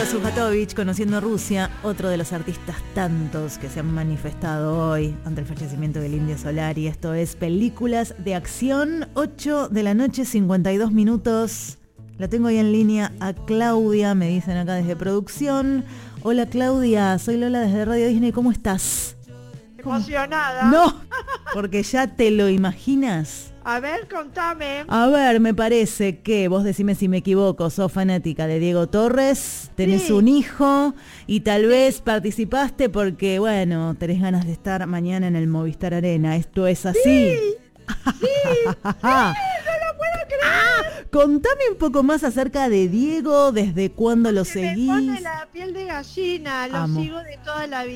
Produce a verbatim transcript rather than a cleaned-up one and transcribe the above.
Diego Sujatovich, Conociendo Rusia, otro de los artistas tantos que se han manifestado hoy ante el fallecimiento del Indio Solari. Esto es Películas de Acción, ocho de la noche, cincuenta y dos minutos. La tengo ahí en línea a Claudia, me dicen acá desde producción. Hola Claudia, soy Lola desde Radio Disney, ¿cómo estás? Emocionada. No, porque ya te lo imaginas. A ver, contame. A ver, me parece que, vos decime si me equivoco, sos fanática de Diego Torres, tenés Sí. un hijo y tal vez participaste porque, bueno, tenés ganas de estar mañana en el Movistar Arena. ¿Esto es así? Sí, sí, sí, no lo puedo creer. Ah, contame un poco más acerca de Diego, desde cuándo lo Se me seguís. pone la piel de gallina, lo Amo. sigo de toda la vida.